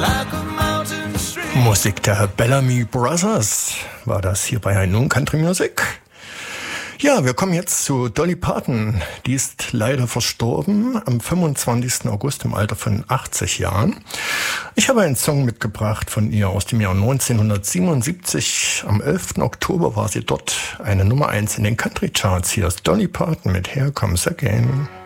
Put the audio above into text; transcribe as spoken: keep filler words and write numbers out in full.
Musik der Bellamy Brothers war das hier bei High Noon Country Music. Ja, wir kommen jetzt zu Dolly Parton. Die ist leider verstorben am fünfundzwanzigsten August im Alter von achtzig Jahren. Ich habe einen Song mitgebracht von ihr aus dem Jahr neunzehnhundertsiebenundsiebzig. Am elften Oktober war sie dort eine Nummer eins in den Country Charts. Hier ist Dolly Parton mit Here Comes Again.